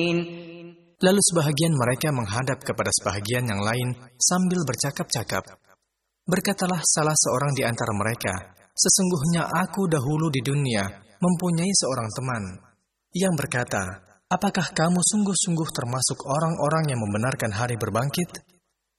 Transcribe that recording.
Lalu sebahagian mereka menghadap kepada sebahagian yang lain sambil bercakap-cakap. Berkatalah salah seorang di antara mereka, "Sesungguhnya aku dahulu di dunia mempunyai seorang teman yang berkata, apakah kamu sungguh-sungguh termasuk orang-orang yang membenarkan hari berbangkit?"